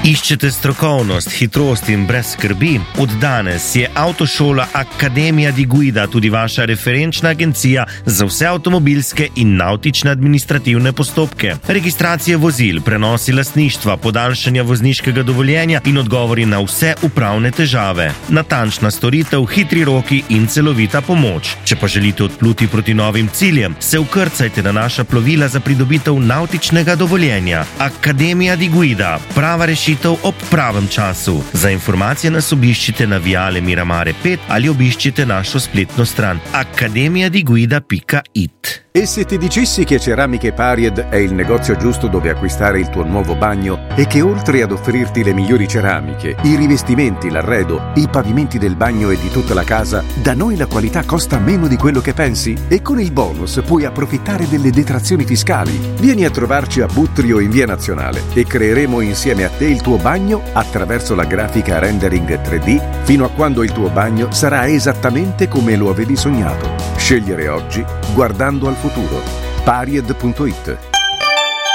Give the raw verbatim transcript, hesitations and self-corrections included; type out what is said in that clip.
Iščete strokovnost, hitrost in brez skrbi? Od danes je Avtošola Akademija di Guida tudi vaša referenčna agencija za vse avtomobilske in navtične administrativne postopke. Registracije vozil, prenosi lastništva, podaljšanja vozniškega dovoljenja in odgovori na vse upravne težave. Natančna storitev, hitri roki in celovita pomoč. Če pa želite odpluti proti novim ciljem, se vkrcajte na naša plovila za pridobitev navtičnega dovoljenja. Akademija di Guida, prava rešitev ob pravem času. Za informacije nas obiščite na Viale Miramare pet ali obiščite našo spletno stran accademia di guida pika it. E se ti dicessi che Ceramiche Paried è il negozio giusto dove acquistare il tuo nuovo bagno e che oltre ad offrirti le migliori ceramiche, i rivestimenti, l'arredo, i pavimenti del bagno e di tutta la casa, da noi la qualità costa meno di quello che pensi? E con il bonus puoi approfittare delle detrazioni fiscali. Vieni a trovarci a Buttrio in Via Nazionale e creeremo insieme a te il tuo bagno attraverso la grafica rendering tre D fino a quando il tuo bagno sarà esattamente come lo avevi sognato. Scegliere oggi guardando al futuro. Paried punto it